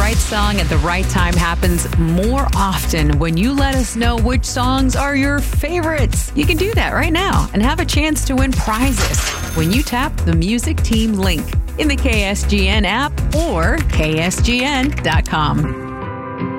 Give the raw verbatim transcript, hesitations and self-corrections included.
right song at the right time happens more often when you let us know which songs are your favorites. You can do that right now and have a chance to win prizes when you tap the Music Team link in the K S G N app or K S G N dot com.